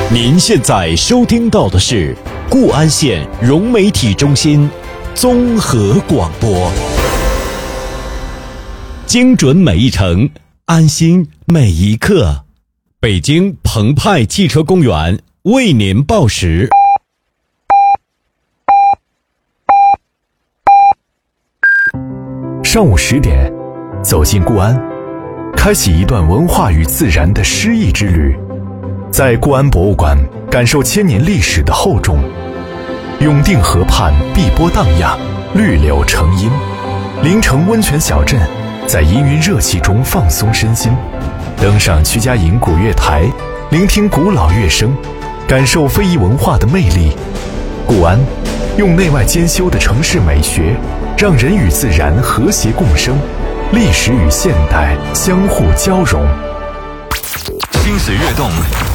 您现在收听到的是固安县融媒体中心综合广播，精准每一程，安心每一刻。北京澎湃汽车公园为您报时。 上午10点，走进固安，开启一段文化与自然的诗意之旅。在固安博物馆感受千年历史的厚重，永定河畔碧波荡漾，绿柳成荫。临城温泉小镇，在氤氲热气中放松身心，登上曲家营古乐台，聆听古老乐声，感受非遗文化的魅力。固安用内外兼修的城市美学，让人与自然和谐共生，历史与现代相互交融。 心随悦动，